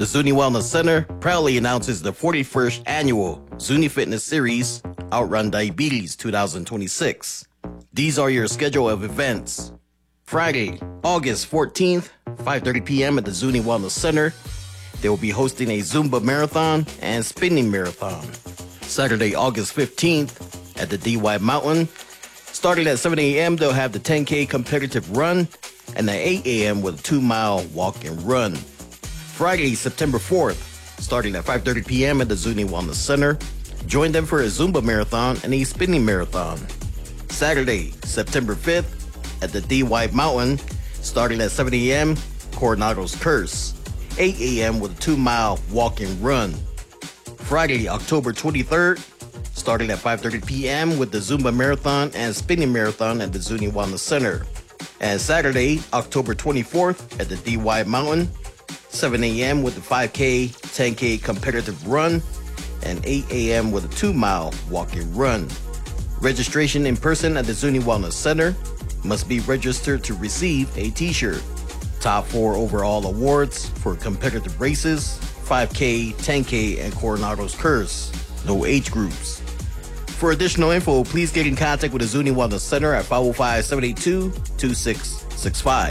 The Zuni Wellness Center proudly announces the 41st annual Zuni Fitness Series Outrun Diabetes 2026. These are your schedule of events. Friday, August 14th, 5:30 p.m. at the Zuni Wellness Center. They will be hosting a Zumba marathon and spinning marathon. Saturday, August 15th at the DY Mountain. Starting at 7 a.m., they'll have the 10K competitive run and at 8 a.m. with a 2-mile walk and run. Friday, September 4th, starting at 5:30 p.m. at the Zuni Wellness Center. Join them for a Zumba marathon and a spinning marathon. Saturday, September 5th at the DY Mountain, starting at 7 a.m., Coronado's Curse. 8 a.m. with a 2-mile walk and run. Friday, October 23rd, starting at 5:30 p.m. with the Zumba marathon and spinning marathon at the Zuni Wellness Center. And Saturday, October 24th at the DY Mountain, 7 a.m. with the 5K, 10K competitive run, and 8 a.m. with a 2-mile walk and run. Registration in person at the Zuni Wellness Center. Must be registered to receive a t-shirt. Top 4 overall awards for competitive races, 5K, 10K, and Coronado's Curse. No age groups. For additional info, please get in contact with the Zuni Wellness Center at 505-782-2665.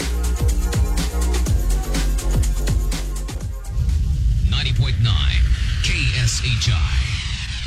90.9 KSHI.